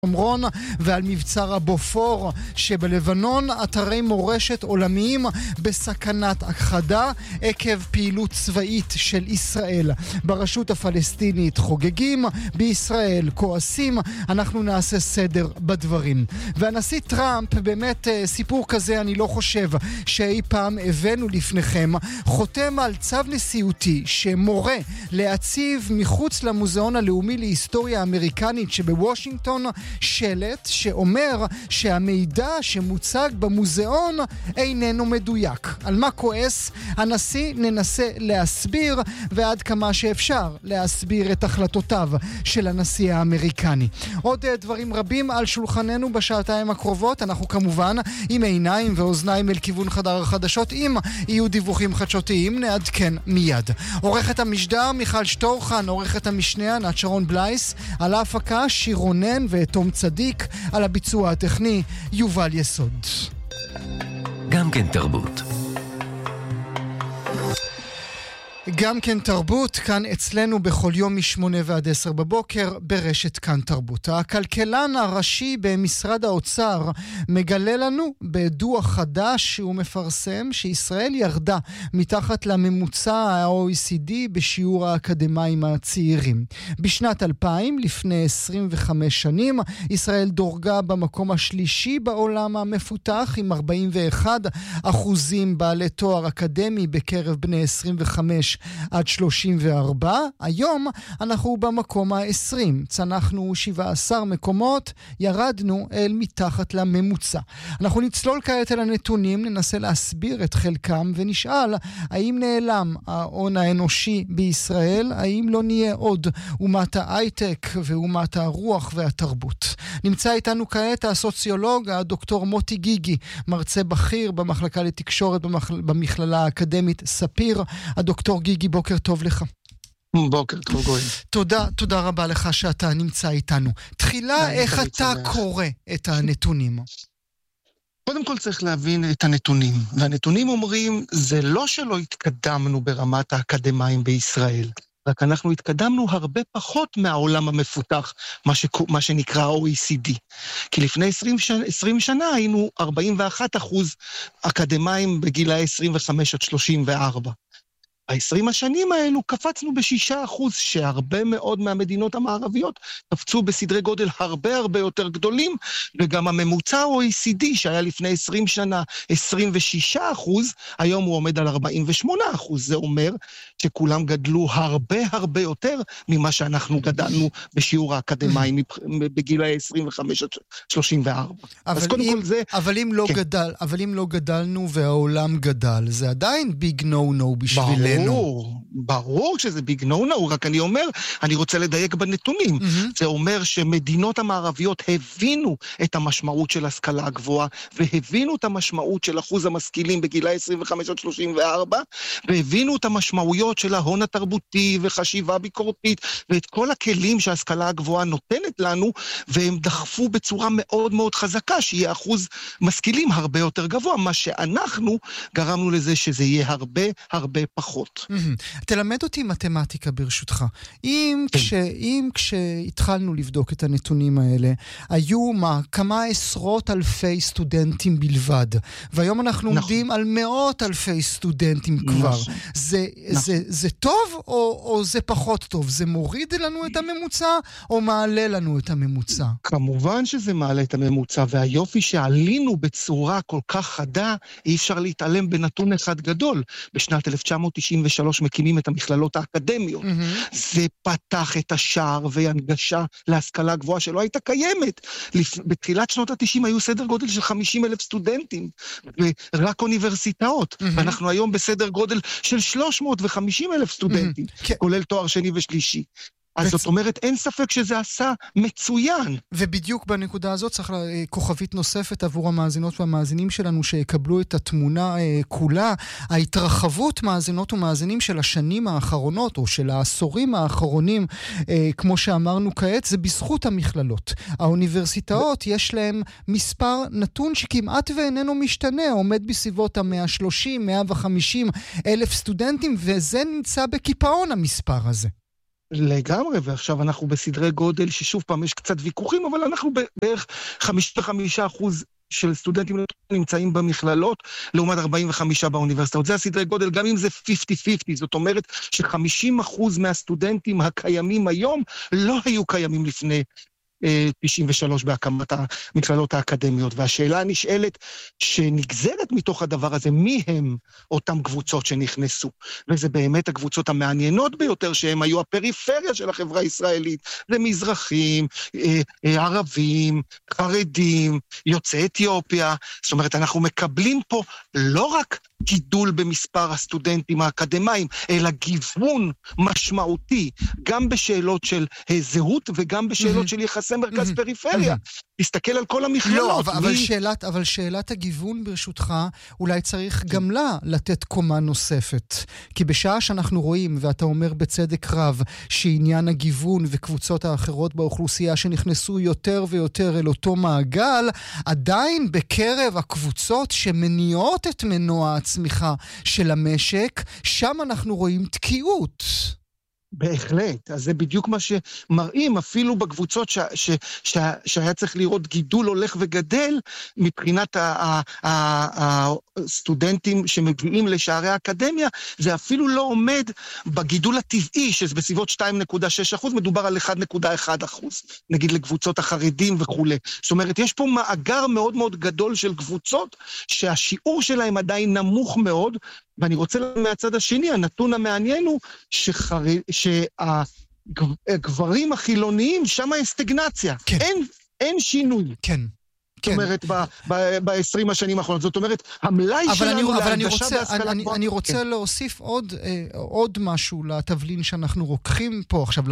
שומרון ועל מבצר הבופור שבלבנון. אתרי מורשת עולמיים בסכנת הכחדה עקב פעילות צבאית של ישראל. ברשות הפלסטינית חוגגים, בישראל כועסים. אנחנו נעשה סדר בדברים. והנשיא טראמפ, באמת סיפור כזה אני לא חושב שאי פעם הבאנו לפניכם, חותם על צו נשיאותי שמורה להציב מחוץ למוזיאון הלאומי להיסטוריה האמריקנית שבוושינגטון שלט שאומר שהמידע שמוצג במוזיאון איננו מדויק. על מה כועס הנשיא? ננסה להסביר, ועד כמה שאפשר להסביר את החלטותיו של הנשיא האמריקני. עוד דברים רבים על שולחננו בשעתיים הקרובות. אנחנו כמובן עם עיניים ואוזניים אל כיוון חדר החדשות. אם יהיו דיווחים חדשותיים נעדכן מיד. עורכת המשדר מיכל שטורחן, עורכת המשנה ענת שרון בלייס, על ההפקה שירונן ותום צדיק, על הביצוע הטכני יובל יסוד. גם כן תרבות. גם כן תרבות, כאן אצלנו בכל יום מ8 ועד 10 בבוקר ברשת כאן תרבות. הכלכלן הראשי במשרד האוצר מגלה לנו בדוח חדש שהוא מפרסם שישראל ירדה מתחת לממוצע ה-OECD בשיעור האקדמיים הצעירים. בשנת 2000, לפני 25 שנים, ישראל דורגה במקום השלישי בעולם המפותח עם 41% בעלי תואר אקדמי בקרב בני 25 עד 34. היום אנחנו במקום ה-20. צנחנו 17 מקומות, ירדנו אל מתחת לממוצע. אנחנו נצלול כעת אל הנתונים, ננסה להסביר את חלקם ונשאל האם נעלם ההון האנושי בישראל, האם לא נהיה עוד אומת ההייטק ואומת הרוח והתרבות. נמצא איתנו כעת הסוציולוג הדוקטור מוטי גיגי, מרצה בכיר במחלקה לתקשורת במכללה האקדמית ספיר. הדוקטור גיגי, בוקר טוב לך. בוקר טוב גוי. תודה רבה לך שאתה נמצא איתנו. תחילה, איך אתה קורא את הנתונים? קודם כל צריך להבין את הנתונים, והנתונים אומרים, זה לא שלא התקדמנו ברמת האקדמיים בישראל, רק אנחנו התקדמנו הרבה פחות מהעולם המפותח, מה שנקרא OECD. כי לפני 20 שנה היינו 41% אקדמיים בגילאי 25 עד 34. ה-20 השנים האלו קפצנו ב6%, שהרבה מאוד מהמדינות המערביות קפצו בסדרי גודל הרבה יותר גדולים, וגם הממוצע OECD שהיה לפני 20 שנה 26%, היום הוא עומד על 48%. זה אומר שכולם גדלו הרבה יותר ממה שאנחנו גדלנו בשיעור האקדמיים בגילאי 25 עד 34. אז קודם כל זה... אבל אם לא גדלנו והעולם גדל, זה עדיין ביג נו בשבילנו. ברור שזה ביג נו, רק אני אומר, אני רוצה לדייק בנתונים. זה אומר שמדינות המערביות הבינו את המשמעות של השכלה הגבוהה, והבינו את המשמעות של אחוז המשכילים בגילאי 25 עד 34, והבינו את המשמעויות של ההון התרבותי וחשיבה ביקורתית, ואת כל הכלים שההשכלה הגבוהה נותנת לנו, והם דחפו בצורה מאוד חזקה, שיהיה אחוז משכילים הרבה יותר גבוה, מה שאנחנו גרמנו לזה שזה יהיה הרבה פחות. תלמד אותי מתמטיקה ברשותך. אם כשהתחלנו לבדוק את הנתונים האלה, היו כמה עשרות אלפי סטודנטים בלבד, והיום אנחנו עומדים על מאות אלפי סטודנטים כבר. זה טוב או זה פחות טוב? זה מוריד לנו את הממוצע או מעלה לנו את הממוצע? כמובן שזה מעלה את הממוצע, והיופי שעלינו בצורה כל כך חדה, אי אפשר להתעלם בנתון אחד גדול. בשנת 1993 מקימים את המכללות האקדמיות. זה פתח את השער והנגשה להשכלה גבוהה שלא הייתה קיימת. בתחילת שנות ה-90 היו סדר גודל של 50,000 סטודנטים, ורק אוניברסיטאות. ואנחנו היום בסדר גודל של 350,000 סטודנטים, כולל תואר שני ושלישי. אז זאת אומרת, אין ספק שזה עשה מצוין. ובדיוק בנקודה הזאת צריך כוכבית נוספת עבור המאזינות והמאזינים שלנו שיקבלו את התמונה כולה. ההתרחבות מאזינות ומאזינים של השנים האחרונות או של העשורים האחרונים, כמו שאמרנו כעת, זה בזכות המכללות. האוניברסיטאות יש להם מספר נתון שכמעט ואיננו משתנה, עומד בסביבות ה-130, 150 אלף סטודנטים, וזה נמצא בקיפאון המספר הזה. לגמרי, ועכשיו אנחנו בסדרי גודל ששוב פעם יש קצת ויכוחים, אבל אנחנו בערך 55% של סטודנטים נמצאים במכללות, לעומת 45 באוניברסיטאות. זה הסדרי גודל, גם אם זה 50-50, זאת אומרת ש50% מהסטודנטים הקיימים היום לא היו קיימים לפני 93 בהקמת המכללות האקדמיות, והשאלה הנשאלת שנגזרת מתוך הדבר הזה, מי הם אותם קבוצות שנכנסו? וזה באמת הקבוצות המעניינות ביותר, שהם היו הפריפריה של החברה הישראלית, זה מזרחים, ערבים, חרדים, יוצאי אתיופיה, זאת אומרת, אנחנו מקבלים פה לא רק גידול במספר הסטודנטים האקדמיים, אלא גיוון משמעותי, גם בשאלות של זהות וגם בשאלות של יחסי מרכז פריפריה. תסתכל על כל המכללות. לא, אבל שאלת הגיוון ברשותך, אולי צריך גם לה לתת קומה נוספת. כי בשעה שאנחנו רואים, ואתה אומר בצדק רב, שעניין הגיוון וקבוצות האחרות באוכלוסייה שנכנסו יותר ויותר אל אותו מעגל, עדיין בקרב הקבוצות שמניעות את מנוע הצמיחה של המשק, שם אנחנו רואים תקיעות. בהחלט, אז זה בדיוק מה שמראים, אפילו בקבוצות שהיה צריך לראות גידול הולך וגדל, מבחינת הסטודנטים שמגיעים לשערי האקדמיה, זה אפילו לא עומד בגידול הטבעי, שזה בסביבות 2.6%, מדובר על 1.1%, נגיד לקבוצות החרדים וכו'. זאת אומרת, יש פה מאגר מאוד מאוד גדול של קבוצות, שהשיעור שלהם עדיין נמוך מאוד, ואני רוצה מהצד השני, הנתון המעניין הוא שהגברים החילוניים, שם הסטגנציה. כן. אין שינוי. כן. זאת אומרת, ב-20 השנים האחרונות. זאת אומרת, המלאי שלנו להנגשה בהשכלה גבוהה. אני רוצה להוסיף עוד משהו לתבלין שאנחנו רוקחים פה עכשיו,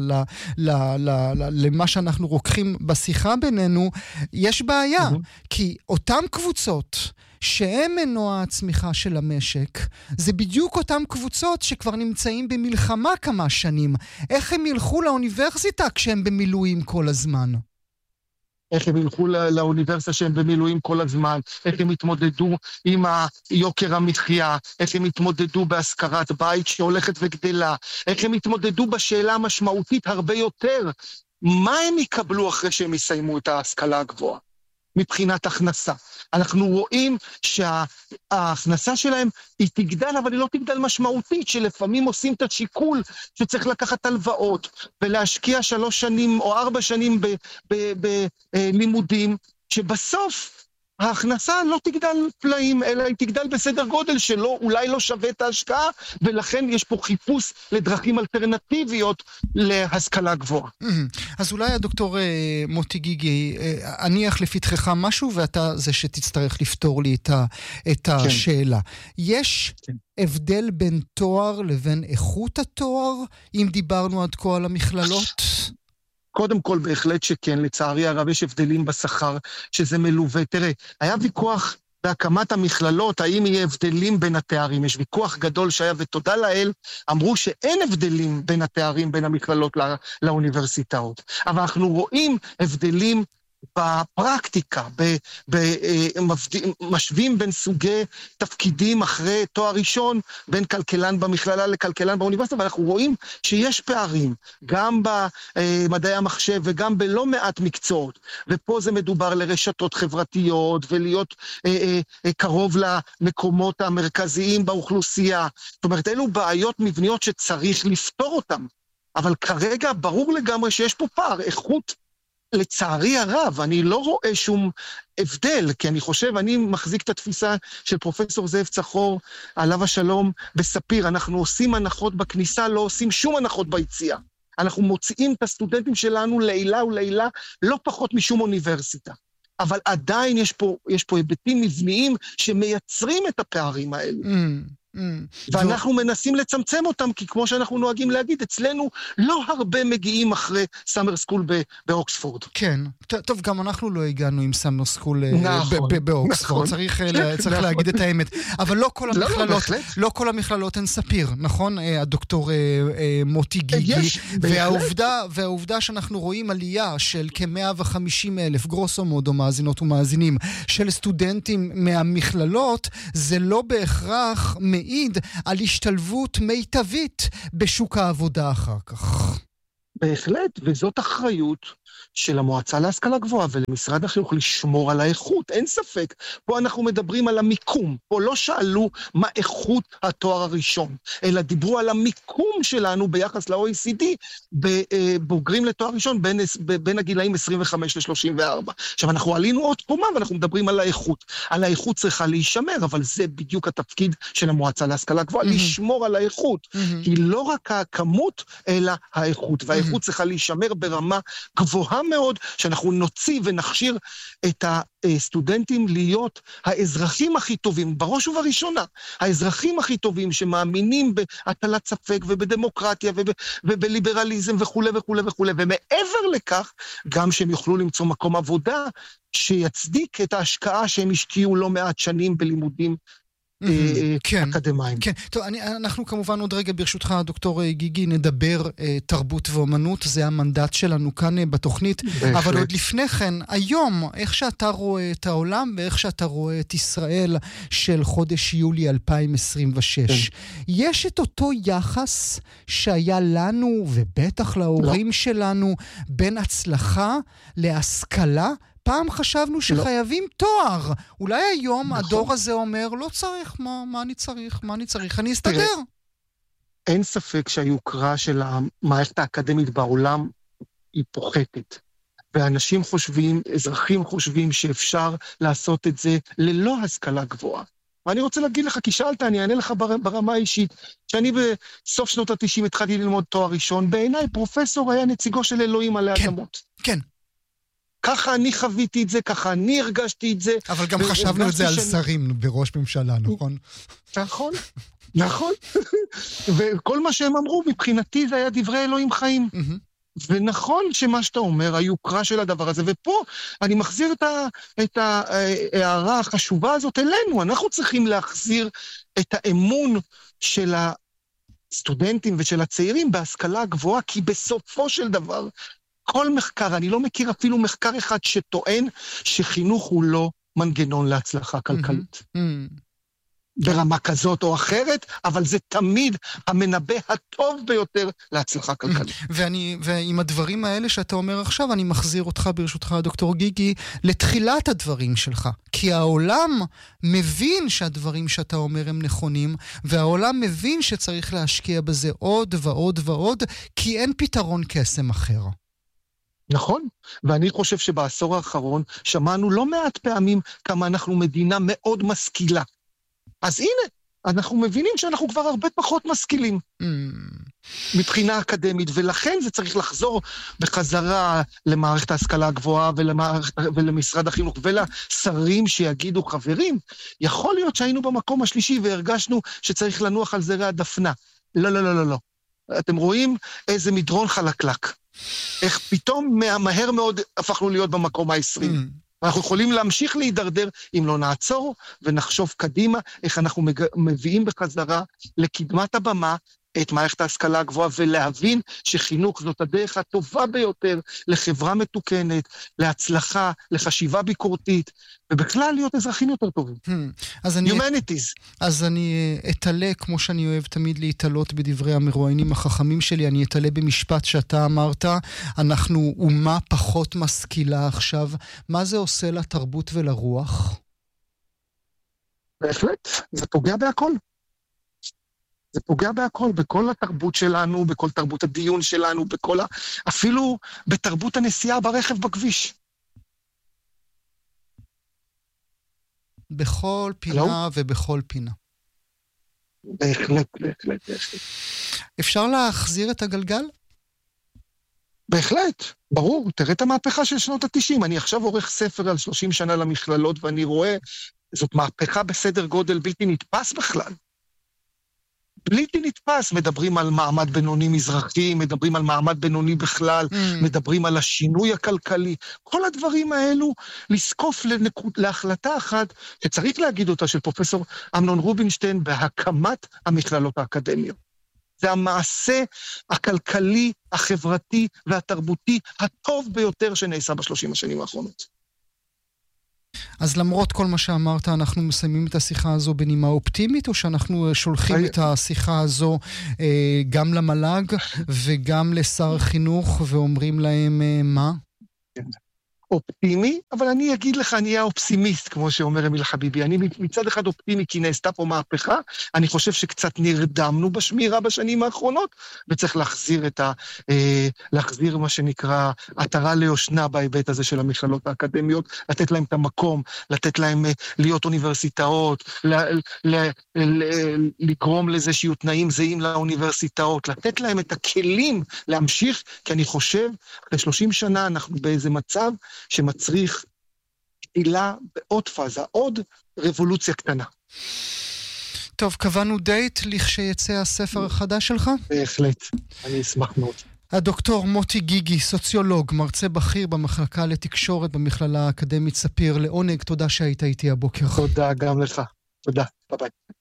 למה שאנחנו רוקחים בשיחה בינינו. יש בעיה, כי אותם קבוצות שהם מנוע הצמיחה של המשק, זה בדיוק אותם קבוצות שכבר נמצאים במלחמה כמה שנים. איך הם ילכו לאוניברסיטה כשהם במילואים כל הזמן? איך הם ילכו לאוניברסיטה שהם במילואים כל הזמן, איך הם יתמודדו עם יוקר המחיה, איך הם יתמודדו בהשכרת בית שהולכת וגדלה, איך הם יתמודדו בשאלה המשמעותית הרבה יותר, מה הם יקבלו אחרי שהם יסיימו את ההשכלה הגבוהה, מבחינת הכנסה. אנחנו רואים שההכנסה שלהם היא תגדל, אבל היא לא תגדל משמעותית, שלפעמים עושים את השיקול שצריך לקחת הלוואות, ולהשקיע 3 שנים או 4 שנים בלימודים, שבסוף ההכנסה לא תגדל פלאים, אלא היא תגדל בסדר גודל שלא, אולי לא שווה את ההשקעה, ולכן יש פה חיפוש לדרכים אלטרנטיביות להשכלה גבוהה. אז אולי הדוקטור מוטי גיגי, אניח לפתחך משהו, ואתה זה שתצטרך לפתור לי את השאלה. יש הבדל בין תואר לבין איכות התואר, אם דיברנו עד כה על המכללות? קודם כל בהחלט שכן, לצערי הרב יש הבדלים בשכר שזה מלווה. תראה, היה ויכוח בהקמת המכללות, האם יהיה הבדלים בין התארים, יש ויכוח גדול שהיה ותודה לאל, אמרו שאין הבדלים בין התארים, בין המכללות לאוניברסיטאות. אבל אנחנו רואים הבדלים בפרקטיקה, משווים בין סוגי תפקידים אחרי תואר ראשון, בין כלכלן במכללה לכלכלן באוניברסיטה, ואנחנו רואים שיש פערים, גם במדעי המחשב וגם בלא מעט מקצועות, ופה זה מדובר לרשתות חברתיות, ולהיות קרוב למקומות המרכזיים באוכלוסייה. זאת אומרת, אלו בעיות מבניות שצריך לפתור אותן, אבל כרגע ברור לגמרי שיש פה פער, איכות, לצערי הרב, אני לא רואה שום הבדל, כי אני חושב, אני מחזיק את התפיסה של פרופסור זאב צחור, עליו השלום, בספיר, אנחנו עושים הנחות בכניסה, לא עושים שום הנחות ביציאה. אנחנו מוציאים את הסטודנטים שלנו לעילה ולעילה, לא פחות משום אוניברסיטה. אבל עדיין יש פה היבטים מבניים שמייצרים את הפערים האלו. ואנחנו מנסים לצמצם אותם, כי כמו שאנחנו נוהגים להגיד, אצלנו לא הרבה מגיעים אחרי סאמר סקול באוקספורד. כן, טוב, גם אנחנו לא הגענו עם סאמר סקול באוקספורד, צריך להגיד את האמת. אבל לא כל המכללות הן ספיר, נכון? הדוקטור מוטי גיגי, והעובדה שאנחנו רואים עלייה של כ-150,000 גרוסו מודו מאזינות ומאזינים של סטודנטים מהמכללות, זה לא בהכרח מעיד מעיד על השתלבות מיטבית בשוק העבודה אחר כך. בהחלט, וזאת אחריות של המועצה להשכלה גבוהה ולמשרד החינוך לשמור על האיכות, אין ספק. פה אנחנו מדברים על המיקום, פה לא שאלו מה איכות התואר הראשון, אלא דיברו על המיקום שלנו ביחס ל-OECD, בבוגרים לתואר ראשון בין הגילאים 25 ל-34. עכשיו אנחנו עלינו עוד קומה ואנחנו מדברים על האיכות. על האיכות צריכה להישמר, אבל זה בדיוק התפקיד של המועצה להשכלה גבוהה, לשמור על האיכות. כי לא רק הכמות, אלא האיכות. והאיכות צריכה להישמר ברמה גבוהה מאוד, שאנחנו נוציא ונכשיר את הסטודנטים להיות האזרחים הכי טובים, בראש ובראשונה, האזרחים הכי טובים שמאמינים בהטלת ספק ובדמוקרטיה ובליברליזם וכו' וכו' וכו', ומעבר לכך, גם שהם יוכלו למצוא מקום עבודה שיצדיק את ההשקעה שהם השקיעו לא מעט שנים בלימודים אקדמיים. כן, טוב, אנחנו כמובן עוד רגע ברשותך, דוקטור גיגי, נדבר תרבות ואומנות, זה המנדט שלנו כאן בתוכנית, אבל עוד לפני כן, היום, איך שאתה רואה את העולם ואיך שאתה רואה את ישראל של חודש יולי 2026, יש את אותו יחס שהיה לנו, ובטח להורים שלנו, בין הצלחה להשכלה, פעם חשבנו שחייבים תואר. אולי היום הדור הזה אומר, לא צריך, מה אני צריך? אני אסתדר. אין ספק שהיוקרה של המערכת האקדמית בעולם היא פוחתת. ואנשים חושבים, אזרחים חושבים שאפשר לעשות את זה ללא השכלה גבוהה. ואני רוצה להגיד לך, כי שאלת, אני אענה לך ברמה האישית, שאני בסוף שנות ה-90 התחלתי ללמוד תואר ראשון, בעיניי פרופסור היה נציגו של אלוהים עלי אדמות. כן. ככה אני חוויתי את זה, ככה אני הרגשתי את זה. אבל גם חשבנו את זה על שרים בראש ממשלה, נכון? נכון. וכל מה שהם אמרו, מבחינתי זה היה דברי אלוהים חיים. ונכון שמה שאתה אומר, היוקרה של הדבר הזה, ופה אני מחזיר את ההערה החשובה הזאת אלינו, אנחנו צריכים להחזיר את האמון של הסטודנטים ושל הצעירים בהשכלה הגבוהה, כי בסופו של דבר, כל מחקר, אני לא מכיר אפילו מחקר אחד שטוען שחינוך הוא לא מנגנון להצלחה כלכלית. ברמה כזאת או אחרת, אבל זה תמיד המנבא הטוב ביותר להצלחה כלכלית. ועם הדברים האלה שאתה אומר עכשיו, אני מחזיר אותך ברשותך, דוקטור גיגי, לתחילת הדברים שלך. כי העולם מבין שהדברים שאתה אומר הם נכונים, והעולם מבין שצריך להשקיע בזה עוד ועוד ועוד, כי אין פתרון קסם אחר. נכון, ואני חושב שבעשור האחרון שמענו לא מעט פעמים כמה אנחנו מדינה מאוד משכילה. אז הנה, אנחנו מבינים שאנחנו כבר הרבה פחות משכילים מבחינה אקדמית, ולכן זה צריך לחזור בחזרה למערכת ההשכלה הגבוהה ולמשרד החינוך ולשרים שיגידו חברים, יכול להיות שהיינו במקום השלישי והרגשנו שצריך לנוח על זרי הדפנה. לא, לא, לא, לא, לא. אתם רואים איזה מדרון חלקלק. איך פתאום מהר מאוד הפכנו להיות במקום ה-20. אנחנו יכולים להמשיך להידרדר אם לא נעצור ונחשוב קדימה איך אנחנו מביאים בחזרה לקדמת הבמה את מערכת ההשכלה הגבוהה ולהבין שחינוך זאת הדרך הטובה ביותר לחברה מתוקנת, להצלחה, לחשיבה ביקורתית, ובכלל להיות אזרחים יותר טובים. Humanities. אז אני אתעלה, כמו שאני אוהב תמיד להתעלות בדברי המרואיינים החכמים שלי, אני אתעלה במשפט שאתה אמרת, אנחנו אומה פחות משכילה עכשיו. מה זה עושה לתרבות ולרוח? בהחלט, זה פוגע בהכל. זה פוגע בהכל, בכל התרבות שלנו, בכל תרבות הדיון שלנו, אפילו בתרבות הנסיעה ברכב בכביש. בכל פינה ובכל פינה. בהחלט. אפשר להחזיר את הגלגל? בהחלט, ברור. תראה את המהפכה של שנות ה-90. אני עכשיו עורך ספר על 30 שנה למכללות, ואני רואה, זאת מהפכה בסדר גודל בלתי נתפס בכלל. בלתי נתפס, מדברים על מעמד בינוני מזרחי, מדברים על מעמד בינוני בכלל, מדברים על השינוי הכלכלי, כל הדברים האלו לסקוף להחלטה אחת, שצריך להגיד אותה, של פרופסור אמנון רובינשטיין, בהקמת המכללות האקדמיות. זה המעשה הכלכלי, החברתי והתרבותי הטוב ביותר שנעשה ב30 השנים האחרונות. אז למרות כל מה שאמרת, אנחנו מסיימים את השיחה הזו בנימה אופטימית, או שאנחנו שולחים את השיחה הזו גם למל"ג וגם לשר החינוך ואומרים להם מה? אופטימי, אבל אני אגיד לך, אני אהיה אופסימיסט, כמו שאומר אמיל חביבי. אני מצד אחד אופטימי, כי נעשתה פה מהפכה, אני חושב שקצת נרדמנו בשמירה בשנים האחרונות, וצריך להחזיר מה שנקרא עטרה ליושנה בהיבט הזה של המכללות האקדמיות, לתת להם את המקום, לתת להם להיות אוניברסיטאות, לגרום לזה שיהיו תנאים זהים לאוניברסיטאות, לתת להם את הכלים להמשיך, כי אני חושב, אחרי 30 שנה אנחנו באיזה מצב, שמצריך תפילה בעוד פאזה, עוד רבולוציה קטנה. טוב, קבענו דייט לכשיצא הספר החדש שלך? בהחלט, אני אשמח מאוד. הדוקטור מוטי גיגי, סוציולוג, מרצה בכיר במחלקה לתקשורת במכללה האקדמית ספיר. לעונג, תודה שהיית איתי הבוקר. תודה גם לך. תודה, ביי ביי.